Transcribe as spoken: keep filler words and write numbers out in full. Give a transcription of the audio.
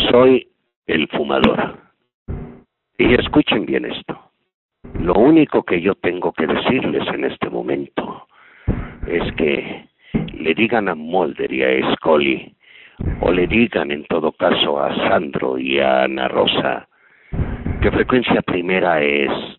Soy el fumador. Y escuchen bien esto. Lo único que yo tengo que decirles en este momento es que le digan a Mulder y a Scully, o le digan en todo caso a Sandro y a Ana Rosa, que Frecuencia Primera es